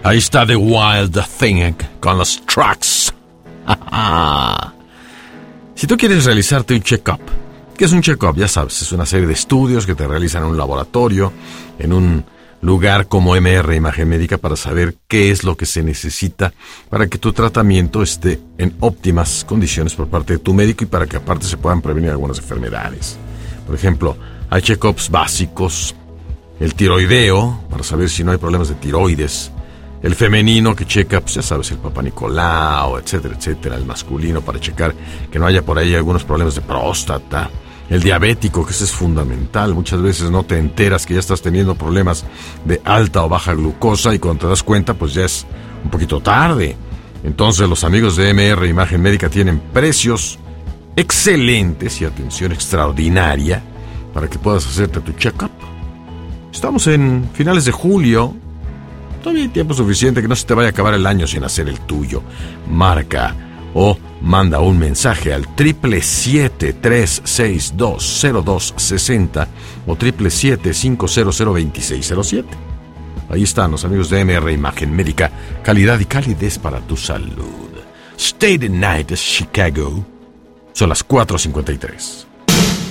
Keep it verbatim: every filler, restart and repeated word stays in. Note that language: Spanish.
Ahí está The Wild Thing con los tracks. Si tú quieres realizarte un check-up, ¿qué es un check-up? Ya sabes, es una serie de estudios que te realizan en un laboratorio, en un lugar como M R Imagen Médica, para saber qué es lo que se necesita para que tu tratamiento esté en óptimas condiciones por parte de tu médico y para que aparte se puedan prevenir algunas enfermedades. Por ejemplo, hay check-ups básicos, el tiroideo, para saber si no hay problemas de tiroides, el femenino que checa, pues ya sabes, el Papá Nicolau, etcétera, etcétera, el masculino para checar que no haya por ahí algunos problemas de próstata, el diabético, que ese es fundamental. Muchas veces no te enteras que ya estás teniendo problemas de alta o baja glucosa y cuando te das cuenta, pues ya es un poquito tarde. Entonces los amigos de M R Imagen Médica tienen precios excelentes y atención extraordinaria para que puedas hacerte tu check-up. Estamos en finales de julio. Todavía hay tiempo suficiente que no se te vaya a acabar el año sin hacer el tuyo. Marca o manda un mensaje al triple siete tres seis dos cero dos sesenta o triple siete cinco cero cero veintiséis cero siete. Ahí están los amigos de M R Imagen Médica. Calidad y calidez para tu salud. Stay the night, Chicago. Son las cuatro cincuenta y tres.